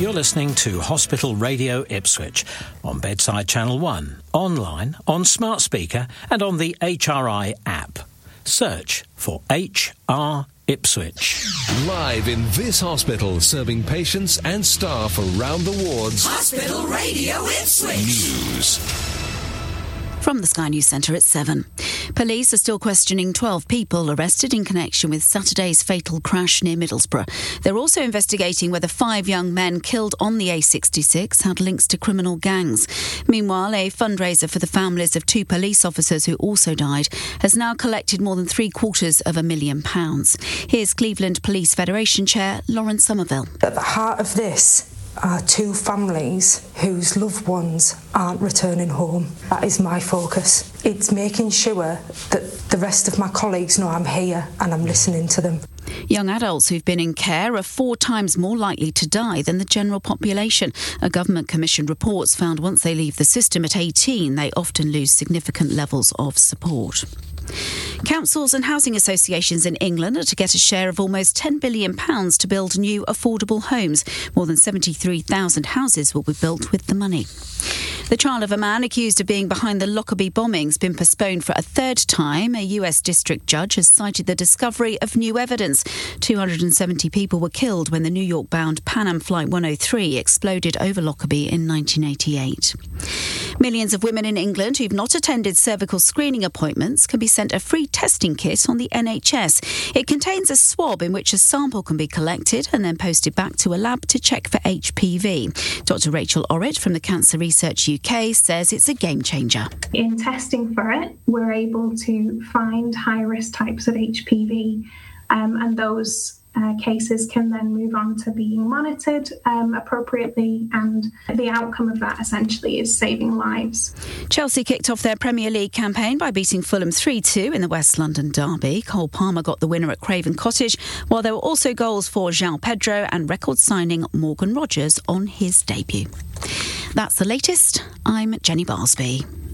You're listening to Hospital Radio Ipswich on Bedside Channel 1, online, on smart speaker and on the HRI app. Search for HR Ipswich. Live in this hospital, serving patients and staff around the wards. Hospital Radio Ipswich. News. From the Sky News Centre at 7. Police are still questioning 12 people arrested in connection with Saturday's fatal crash near Middlesbrough. They're also investigating whether 5 young men killed on the A66 had links to criminal gangs. Meanwhile, a fundraiser for the families of 2 police officers who also died has now collected more than £750,000. Here's Cleveland Police Federation Chair Lauren Somerville. At the heart of this are 2 families whose loved ones aren't returning home. That is my focus. It's making sure that the rest of my colleagues know I'm here and I'm listening to them. Young adults who've been in care are 4 times more likely to die than the general population. A government-commissioned report found once they leave the system at 18, they often lose significant levels of support. Councils and housing associations in England are to get a share of almost £10 billion to build new affordable homes. More than 73,000 houses will be built with the money. The trial of a man accused of being behind the Lockerbie bombings has been postponed for a 3rd time. A US district judge has cited the discovery of new evidence. 270 people were killed when the New York-bound Pan Am Flight 103 exploded over Lockerbie in 1988. Millions of women in England who've not attended cervical screening appointments can be sent a free testing kit on the NHS. It contains a swab in which a sample can be collected and then posted back to a lab to check for HPV. Dr. Rachel Orritt from the Cancer Research UK says it's a game changer. In testing for it, we're able to find high-risk types of HPV, and those cases can then move on to being monitored appropriately, and the outcome of that essentially is saving lives. Chelsea kicked off their Premier League campaign by beating Fulham 3-2 in the West London derby. Cole Palmer got the winner at Craven Cottage, while there were also goals for João Pedro and record signing Morgan Rogers on his debut. That's the latest. I'm Jenny Barsby.